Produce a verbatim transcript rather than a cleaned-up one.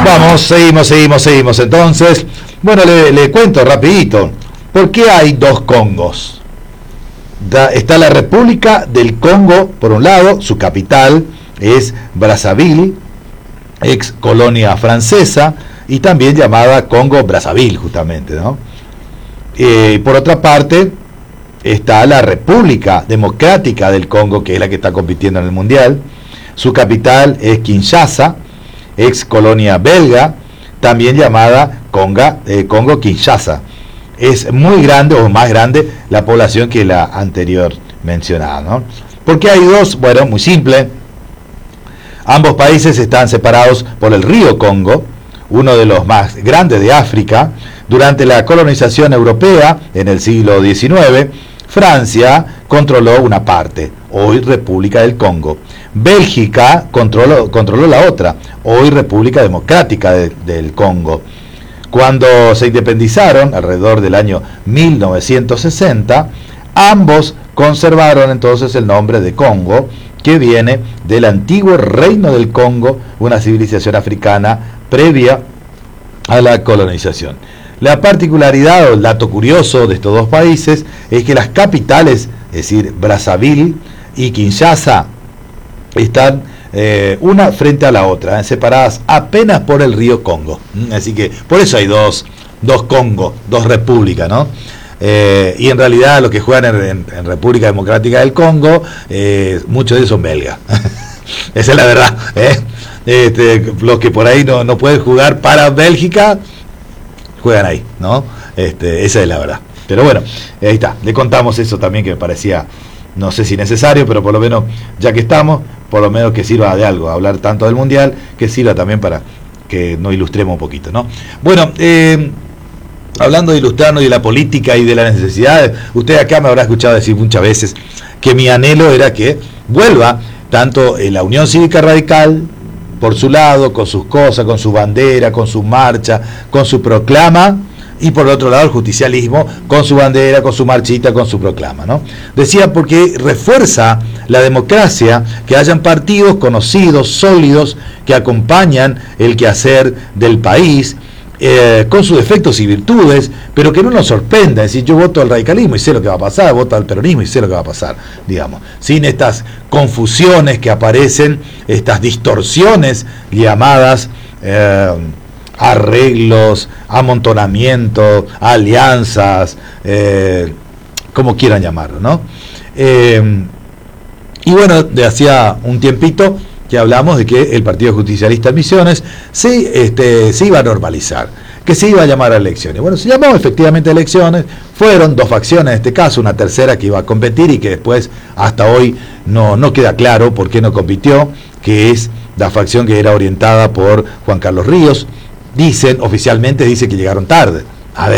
Vamos, seguimos, seguimos, seguimos. Entonces, bueno, le, le cuento rapidito. ¿Por qué hay dos Congos? Da, está la República del Congo, por un lado, su capital es Brazzaville, ex colonia francesa, y también llamada Congo-Brazzaville, justamente, ¿no? Eh, por otra parte, está la República Democrática del Congo, que es la que está compitiendo en el Mundial. Su capital es Kinshasa, ex colonia belga, también llamada Conga, eh, Congo-Kinshasa. Es muy grande, o más grande, la población que la anterior mencionada, ¿no? ¿Por qué hay dos? Bueno, muy simple. Ambos países están separados por el río Congo, uno de los más grandes de África. Durante la colonización europea, en el siglo diecinueve, Francia controló una parte, hoy República del Congo. Bélgica controló, controló la otra, hoy República Democrática de, del Congo. Cuando se independizaron, alrededor del año mil novecientos sesenta, ambos conservaron entonces el nombre de Congo, que viene del antiguo Reino del Congo, una civilización africana previa a la colonización. La particularidad o el dato curioso de estos dos países es que las capitales, es decir, Brazzaville y Kinshasa, están eh, una frente a la otra, eh, separadas apenas por el río Congo. ¿Mm? Así que por eso hay dos, dos Congo, dos repúblicas, ¿no? Eh, y en realidad los que juegan en, en, en República Democrática del Congo, eh, muchos de ellos son belgas. Esa es la verdad. ¿eh? Este, los que por ahí no, no pueden jugar para Bélgica, juegan ahí, ¿no? Este, esa es la verdad. Pero bueno, ahí está. Le contamos eso también, que me parecía, no sé si necesario, pero por lo menos, ya que estamos, por lo menos que sirva de algo, hablar tanto del Mundial, que sirva también para que nos ilustremos un poquito, ¿no? Bueno, eh, hablando de ilustrarnos y de la política y de las necesidades, usted acá me habrá escuchado decir muchas veces que mi anhelo era que vuelva tanto la Unión Cívica Radical, por su lado, con sus cosas, con su bandera, con su marcha, con su proclama, y por otro lado el justicialismo, con su bandera, con su marchita, con su proclama, ¿no? Decía, porque refuerza la democracia que hayan partidos conocidos, sólidos, que acompañan el quehacer del país, eh, con sus defectos y virtudes, pero que no nos sorprenda. Es decir, yo voto al radicalismo y sé lo que va a pasar, voto al peronismo y sé lo que va a pasar, digamos, sin estas confusiones que aparecen, estas distorsiones llamadas eh, arreglos, amontonamiento, alianzas, eh, como quieran llamarlo, ¿no? Eh, y bueno, de hacía un tiempito que hablamos de que el Partido Justicialista en Misiones se, este, se iba a normalizar, que se iba a llamar a elecciones. Bueno, se llamó efectivamente a elecciones, fueron dos facciones en este caso, una tercera que iba a competir y que después hasta hoy no, no queda claro por qué no compitió, que es la facción que era orientada por Juan Carlos Ríos. Dicen, oficialmente dice que llegaron tarde.